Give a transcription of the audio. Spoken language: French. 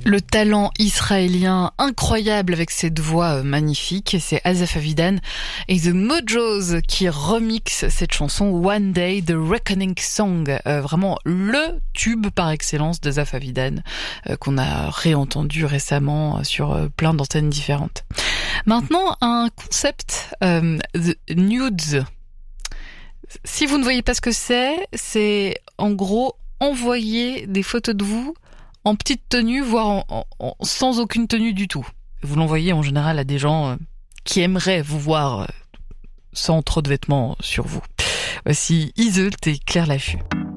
Le talent israélien incroyable avec cette voix magnifique, c'est Asaf Avidan et The Mojos qui remixent cette chanson One Day, The Reckoning Song, vraiment le tube par excellence d'Asaf Avidan qu'on a réentendu récemment sur plein d'antennes différentes. Maintenant, un concept, The Nudes. Si vous ne voyez pas ce que c'est en gros envoyer des photos de vous en petite tenue, voire sans aucune tenue du tout. Vous l'envoyez en général à des gens qui aimeraient vous voir sans trop de vêtements sur vous. Voici Iseult et Claire Laffut.